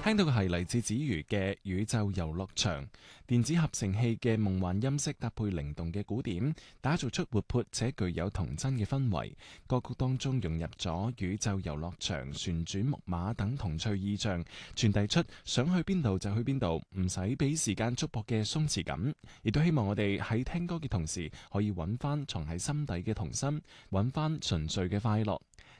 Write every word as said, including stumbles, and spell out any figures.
聽到嘅係嚟自子瑜嘅宇宙遊樂場，電子合成器嘅夢幻音色搭配靈動嘅鼓點，打造出活潑且具有童真嘅氛圍。歌曲當中融入咗宇宙遊樂場、旋轉木馬等童趣意象，傳遞出想去邊度就去邊度，唔使俾時間束縛嘅鬆弛感。亦都希望我哋喺聽歌嘅同時，可以揾翻藏喺心底嘅童心，揾翻純粹嘅快樂。